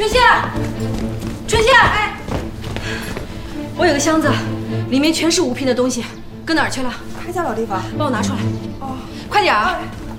春夏，春夏，哎，我有个箱子，里面全是吴娉的东西，搁哪儿去了？ 他家老地方， 帮我拿出来。 哦， 快点啊！